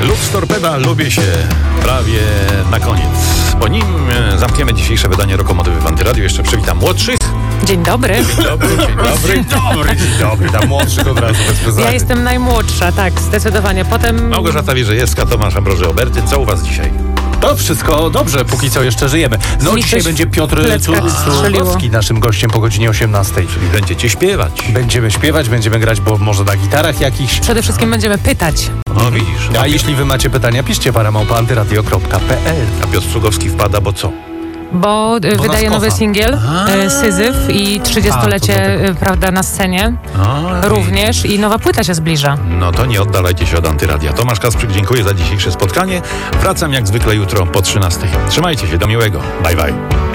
Lux Torpeda, lubię się prawie na koniec. Po nim zamkniemy dzisiejsze wydanie Rokomotywy w Antyradiu. Jeszcze przywitam młodszych. Dzień dobry. Dzień dobry. Tam młodszych od razu, bez przesady. Ja jestem najmłodsza, tak, zdecydowanie. Potem... Małgorzata Wierzejewska, Tomasz Ambroży Obertyn. Co u was dzisiaj? To wszystko dobrze, póki co jeszcze żyjemy. No Mi dzisiaj coś będzie Piotr plecka strzeliło. Cudkowski naszym gościem po godzinie 18. Czyli będziecie śpiewać. Będziemy śpiewać, będziemy grać, bo może na gitarach jakichś. Przede wszystkim będziemy pytać. No widzisz. A jeśli wy macie pytania, piszcie paramałpa.antyradio.pl. A Piotr Cudkowski wpada, bo co? Bo wydaje nas nowy kocha. singiel Syzyf i 30-lecie, prawda, na scenie również i nowa płyta się zbliża. No to nie oddalajcie się od Antyradia. Tomasz Kasprzyk, dziękuję za dzisiejsze spotkanie. Wracam jak zwykle jutro po 13:00. Trzymajcie się, do miłego. Bye bye.